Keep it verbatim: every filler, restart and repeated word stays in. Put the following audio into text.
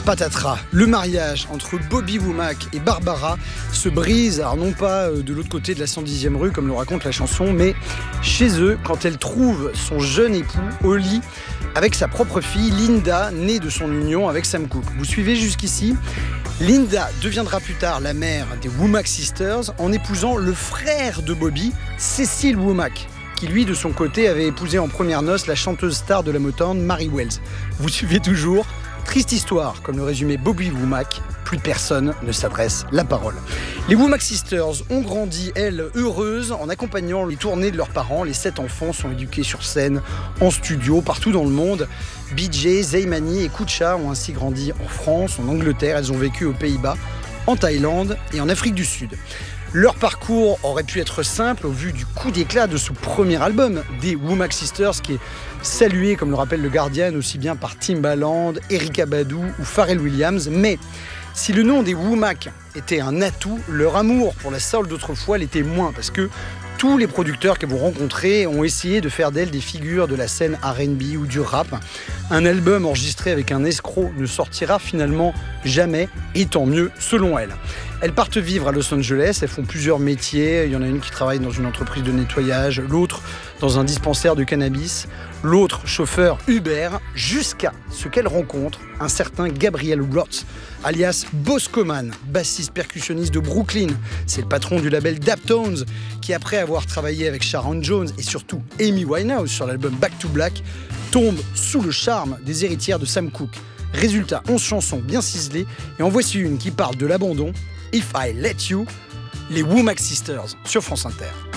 patatras. Le mariage entre Bobby Womack et Barbara se brise, alors non pas de l'autre côté de la cent dixième rue comme le raconte la chanson, mais chez eux quand elle trouve son jeune époux au lit avec sa propre fille Linda, née de son union avec Sam Cooke. Vous suivez jusqu'ici ? Linda deviendra plus tard la mère des Womack Sisters en épousant le frère de Bobby, Cecil Womack, qui lui de son côté avait épousé en premières noces la chanteuse star de la Motown, Mary Wells. Vous suivez toujours ? Triste histoire, comme le résumait Bobby Womack, plus personne ne s'adresse la parole. Les Womack Sisters ont grandi, elles, heureuses, en accompagnant les tournées de leurs parents. Les sept enfants sont éduqués sur scène, en studio, partout dans le monde. B J, Zaymani et Kucha ont ainsi grandi en France, en Angleterre. Elles ont vécu aux Pays-Bas, en Thaïlande et en Afrique du Sud. Leur parcours aurait pu être simple au vu du coup d'éclat de ce premier album des Womack Sisters qui est salué, comme le rappelle le Guardian, aussi bien par Timbaland, Erykah Badu ou Pharrell Williams. Mais si le nom des Womack était un atout, leur amour pour la soul d'autrefois l'était moins, parce que tous les producteurs qu'elles vont rencontrer ont essayé de faire d'elles des figures de la scène R and B ou du rap. Un album enregistré avec un escroc ne sortira finalement jamais, et tant mieux selon elles. Elles partent vivre à Los Angeles, elles font plusieurs métiers. Il y en a une qui travaille dans une entreprise de nettoyage, l'autre dans un dispensaire de cannabis, l'autre chauffeur Uber, jusqu'à ce qu'elles rencontrent un certain Gabriel Roth, alias Boscoman, bassiste percussionniste de Brooklyn. C'est le patron du label Daptones, qui après avoir travaillé avec Sharon Jones et surtout Amy Winehouse sur l'album Back to Black, tombe sous le charme des héritières de Sam Cooke. Résultat, onze chansons bien ciselées, et en voici une qui parle de l'abandon, If I Let You, les Womack Sisters sur France Inter.